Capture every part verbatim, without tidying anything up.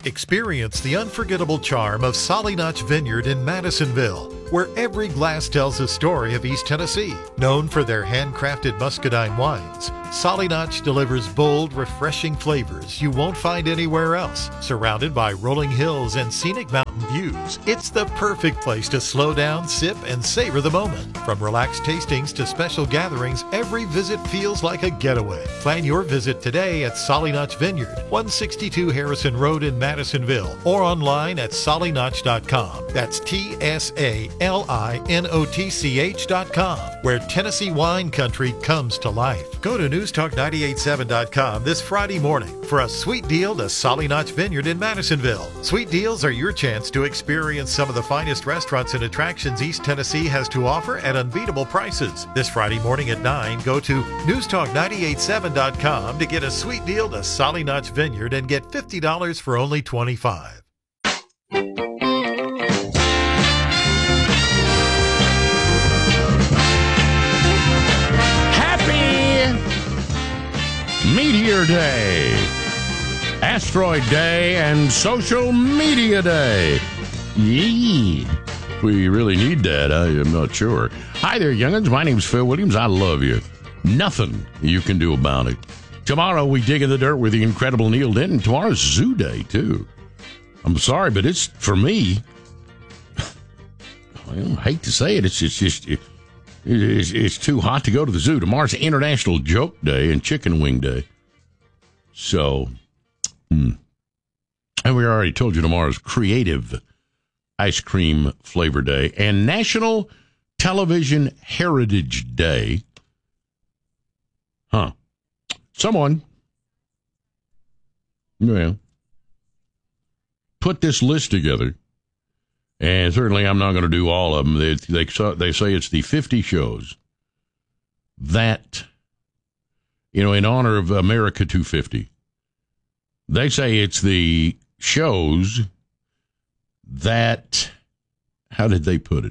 Experience the unforgettable charm of Solly Notch Vineyard in Madisonville, where every glass tells a story of East Tennessee. Known for their handcrafted muscadine wines, Solly Notch delivers bold, refreshing flavors you won't find anywhere else. Surrounded by rolling hills and scenic mountain views, it's the perfect place to slow down, sip, and savor the moment. From relaxed tastings to special gatherings, every visit feels like a getaway. Plan your visit today at Solly Notch Vineyard, one sixty-two Harrison Road in Madisonville, or online at solly notch dot com. That's T S A L I N O T C H dot com, where Tennessee wine country comes to life. Go to news talk nine eight seven dot com this Friday morning for a sweet deal to Solly Notch Vineyard in Madisonville. Sweet deals are your chance to experience some of the finest restaurants and attractions East Tennessee has to offer at unbeatable prices. This Friday morning at nine, go to news talk nine eight seven dot com to get a sweet deal to Solly Notch Vineyard and get fifty dollars for only twenty-five dollars. Meteor Day, Asteroid Day, and Social Media Day. Yee. We really need that. I am not sure. Hi there, young'uns. My name's Phil Williams. I love you. Nothing you can do about it. Tomorrow we dig in the dirt with the incredible Neil Denton. Tomorrow's Zoo Day, too. I'm sorry, but it's, for me, I hate to say it, it's, it's just... It, It's, it's too hot to go to the zoo. Tomorrow's International Joke Day and Chicken Wing Day. So, hmm. and we already told you tomorrow's Creative Ice Cream Flavor Day and National Television Heritage Day. Huh. Someone, well, put this list together. And certainly I'm not going to do all of them. They, they, they say it's the fifty shows that, you know, in honor of America two fifty. They say it's the shows that, how did they put it?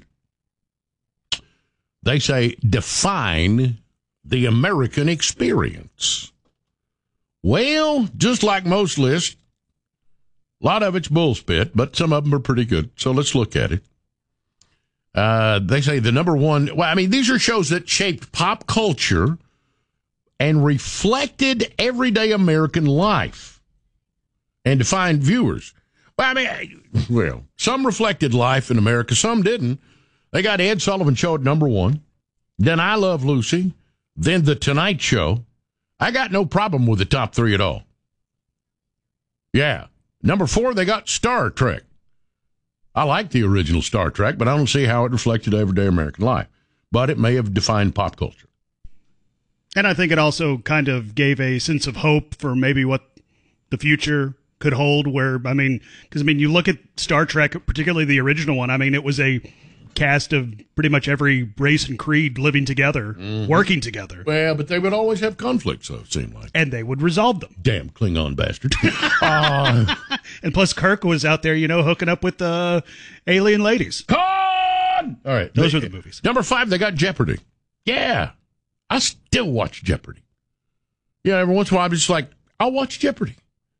They say define the American experience. Well, just like most lists, a lot of it's bullspit, but some of them are pretty good. So let's look at it. Uh, they say the number one, well, I mean, these are shows that shaped pop culture and reflected everyday American life and defined viewers. Well, I mean, well, some reflected life in America, some didn't. They got Ed Sullivan Show at number one, then I Love Lucy, then The Tonight Show. I got no problem with the top three at all. Yeah. Number four, they got Star Trek. I like the original Star Trek, but I don't see how it reflected everyday American life. But it may have defined pop culture. And I think it also kind of gave a sense of hope for maybe what the future could hold, where, I mean, because, I mean, you look at Star Trek, particularly the original one, I mean, it was a cast of pretty much every race and creed living together, mm-hmm. working together. Well, but they would always have conflicts, though, it seemed like. And they would resolve them. Damn Klingon bastard. uh, and plus, Kirk was out there, you know, hooking up with uh, alien ladies. Con! All right. Those they, are the movies. Number five, they got Jeopardy. Yeah. I still watch Jeopardy. Yeah, every once in a while, I'm just like, I'll watch Jeopardy.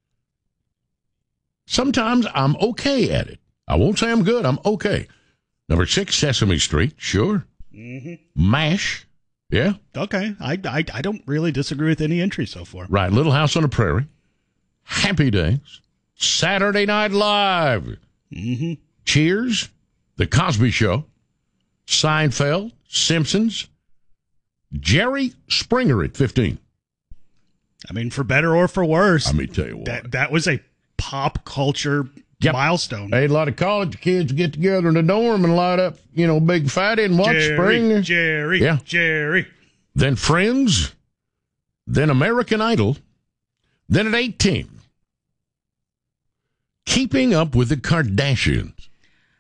Sometimes I'm okay at it. I won't say I'm good. I'm okay. Number six, Sesame Street. Sure. Mm-hmm. MASH. Yeah. Okay. I, I, I don't really disagree with any entry so far. Right. Little House on the Prairie. Happy Days. Saturday Night Live. Mm-hmm. Cheers. The Cosby Show. Seinfeld. Simpsons. Jerry Springer at fifteen. I mean, for better or for worse. Let me tell you what. That, that was a pop culture Yep. milestone. Hey, a lot of college kids get together in the dorm and light up, you know, big fatty and watch Jerry, Springer. Jerry, yeah. Jerry. Then Friends, then American Idol, then at eighteen, Keeping Up with the Kardashians.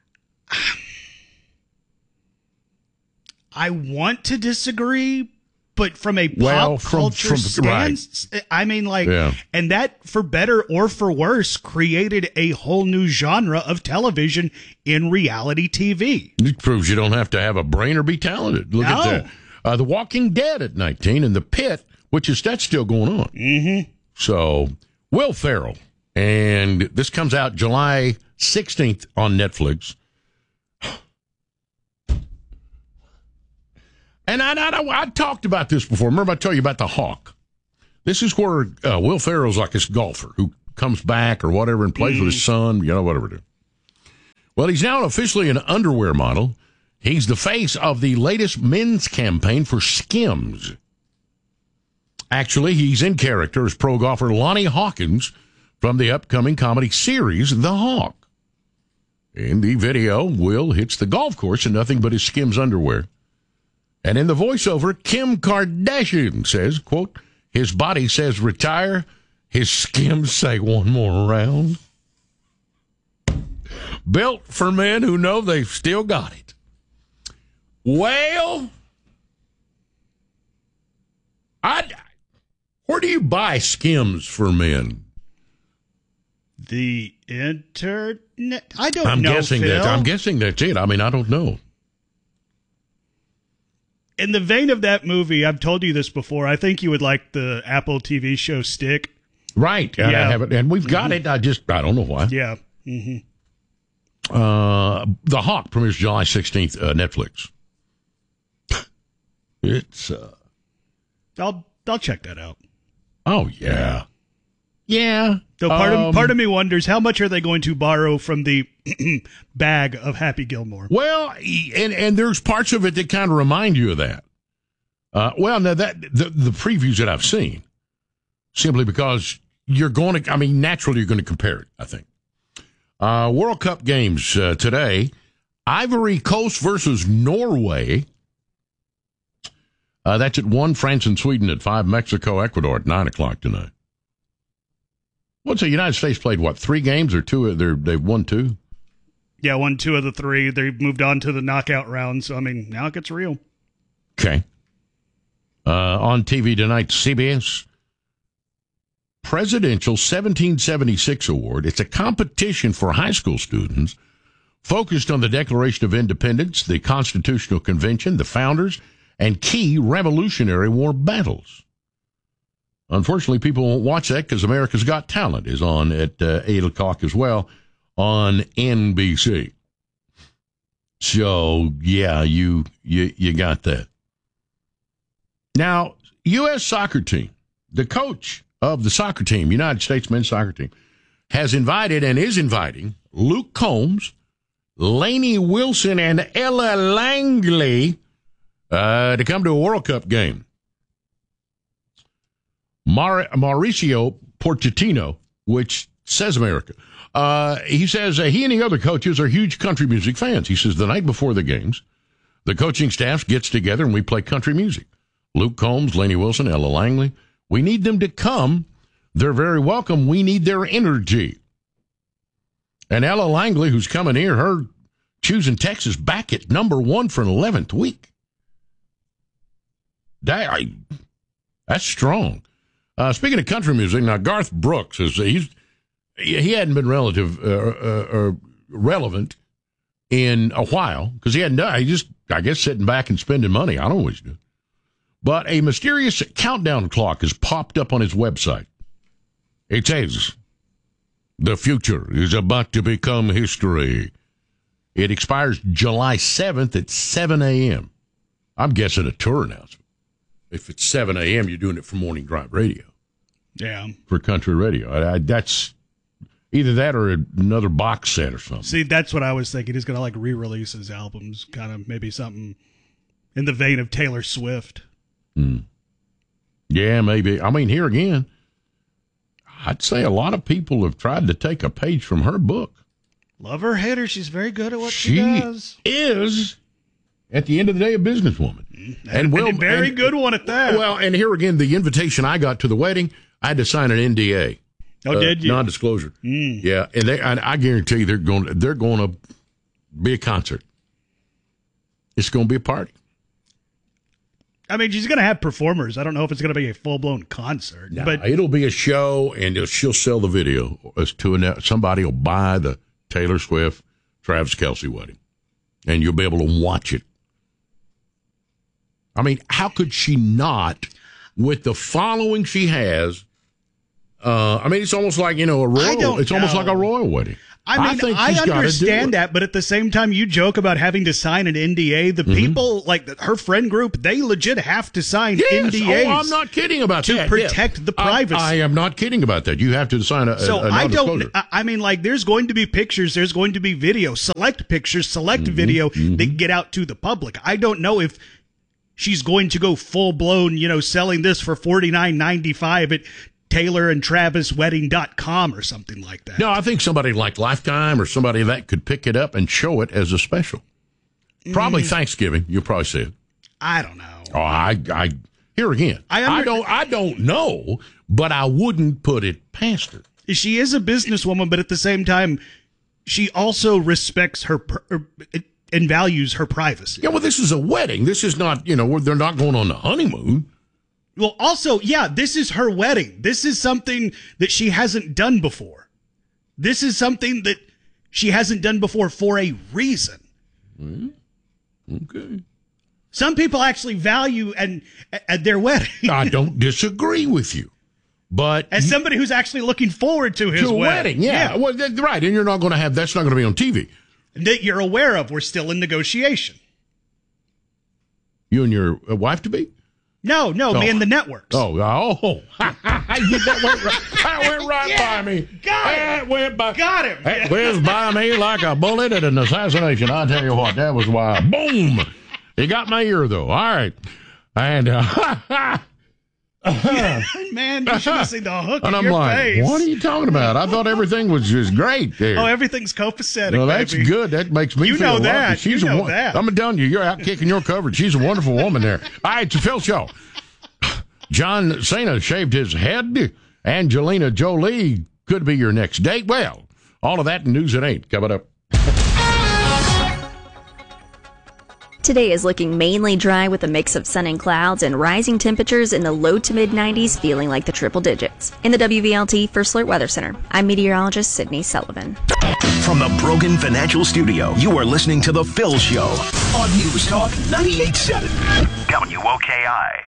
I want to disagree, but from a pop well, from, culture from, stance, right. I mean, like, yeah. and that, for better or for worse, created a whole new genre of television in reality T V. It proves you don't have to have a brain or be talented. Look no. at that. Uh, The Walking Dead at nineteen, and The Pit, which is, that's still going on. Mm-hmm. So, Will Ferrell And this comes out July sixteenth on Netflix. And I, I, I talked about this before. Remember I told you about the Hawk? This is where uh, Will Ferrell's like this golfer who comes back or whatever and plays mm. with his son, you know, whatever it is. Well, he's now officially an underwear model. He's the face of the latest men's campaign for Skims. Actually, he's in character as pro golfer Lonnie Hawkins from the upcoming comedy series, The Hawk. In the video, Will hits the golf course in nothing but his Skims underwear. And in the voiceover, Kim Kardashian says, quote, his body says retire, his Skims say one more round. Built for men who know they've still got it. Well, I, where do you buy Skims for men? The internet? I don't I'm know, guessing Phil. that. I'm guessing that's it. I mean, I don't know. In the vein of that movie, I've told you this before. I think you would like the Apple T V show Stick. Right. And yeah. I have it, and we've got mm-hmm. it. I just, I don't know why. Yeah. Mm-hmm. Uh, The Hawk premieres July sixteenth, uh, Netflix. It's, uh, I'll, I'll check that out. Oh, yeah. Yeah. Though part um, of part of me wonders how much are they going to borrow from the bag of Happy Gilmore? Well, and and there's parts of it that kind of remind you of that. Uh, well, now that the the previews that I've seen, simply because you're going to, I mean, naturally you're going to compare it. I think. Uh, World Cup games uh, today: Ivory Coast versus Norway. Uh, that's at one. France and Sweden at five. Mexico, Ecuador at nine o'clock tonight. What's the United States played? What, three games or two? They're, they've won two. Yeah, won two of the three. They moved on to the knockout round. So I mean, now it gets real. Okay. Uh, on T V tonight, C B S Presidential seventeen seventy-six Award. It's a competition for high school students focused on the Declaration of Independence, the Constitutional Convention, the founders, and key Revolutionary War battles. Unfortunately, people won't watch that because America's Got Talent is on at uh, eight o'clock as well on N B C. So, yeah, you, you, you got that. Now, U S soccer team, the coach of the soccer team, United States men's soccer team, has invited and is inviting Luke Combs, Lainey Wilson, and Ella Langley uh, to come to a World Cup game. Mar- Mauricio Pochettino, which says America, uh, he says uh, he and the other coaches are huge country music fans. He says the night before the games, the coaching staff gets together and we play country music. Luke Combs, Lainey Wilson, Ella Langley. We need them to come. They're very welcome. We need their energy. And Ella Langley, who's coming here, her choosing Texas back at number one for an eleventh week. That, I, that's strong. Uh, speaking of country music, now Garth Brooks is he's he hadn't been relative uh, uh, uh, relevant in a while because he hadn't done. He just I guess sitting back and spending money. I don't always do. But a mysterious countdown clock has popped up on his website. It says, "The future is about to become history." It expires July seventh at seven a.m. I'm guessing a tour announcement. If it's seven a.m., you're doing it for morning drive radio. Yeah. For country radio. I, I, that's either that or another box set or something. See, that's what I was thinking. He's going to like re-release his albums, kind of maybe something in the vein of Taylor Swift. Hmm. Yeah, maybe. I mean, here again, I'd say a lot of people have tried to take a page from her book. Love her, hate her. She's very good at what she, she does. is, at the end of the day, a businesswoman. Mm-hmm. And, will, and a very and, good one at that. Well, and here again, the invitation I got to the wedding, I had to sign an N D A. Oh, uh, did you? Non-disclosure. Mm. Yeah, and they, I, I guarantee they're going. To, they're going to be a concert. It's going to be a party. I mean, she's going to have performers. I don't know if it's going to be a full-blown concert, no, but it'll be a show, and she'll sell the video as to an, somebody will buy the Taylor Swift, Travis Kelce wedding, and you'll be able to watch it. I mean, how could she not, with the following she has, Uh, I mean, it's almost like, you know, a royal. It's know. almost like a royal wedding. I mean, I, think I understand that, but at the same time, you joke about having to sign an N D A. The mm-hmm. people, like the, her friend group, they legit have to sign yes. N D As. Oh, I'm not kidding about to that. To protect yes. the privacy. I, I am not kidding about that. You have to sign a, so a, a I don't. non-disclosure. I mean, like, there's going to be pictures. There's going to be video. Select pictures. Select mm-hmm. video mm-hmm. that get out to the public. I don't know if she's going to go full blown. You know, selling this for forty-nine ninety-five at Taylor and Travis Wedding dot com or something like that. No, I think somebody like Lifetime or somebody that could pick it up and show it as a special. Probably mm. Thanksgiving, you'll probably see it. I don't know. Oh, I, I here again. I, under- I don't, I don't know, but I wouldn't put it past her. She is a businesswoman, but at the same time, she also respects her pr- and values her privacy. Yeah, well, this is a wedding. This is not, you know, they're not going on the honeymoon. Well, also, yeah, this is her wedding. This is something that she hasn't done before. This is something that she hasn't done before for a reason. Mm, okay. Some people actually value and at their wedding. I don't disagree with you, but as somebody who's actually looking forward to his to a wedding, wedding, yeah, yeah. Well, right, and you're not going to have that's not going to be on T V. That you're aware of. We're still in negotiation. You and your wife to be. No, no, oh. me and the networks. Oh, oh, that went right, that went right yeah, by me. Got that him. Went by, got him. That whizzed by me like a bullet at an assassination. I tell you what, that was wild. Boom! It got my ear though. All right, and uh, man, you should have seen the hook and in I'm your like, face. What are you talking about? I thought everything was just great there. Oh, everything's copacetic. Well, that's baby. good. That makes me you feel know that. Welcome. She's you know a, that. I'm telling you, you're out kicking your coverage. She's a wonderful woman there. All right, it's a Phil Show. John Cena shaved his head. Angelina Jolie could be your next date. Well, all of that in News at eight coming up. Today is looking mainly dry with a mix of sun and clouds and rising temperatures in the low to mid nineties, feeling like the triple digits. In the W V L T First Alert Weather Center, I'm meteorologist Sydney Sullivan. From the Brogan Financial Studio, you are listening to The Phil Show on News Talk ninety-eight point seven W O K I.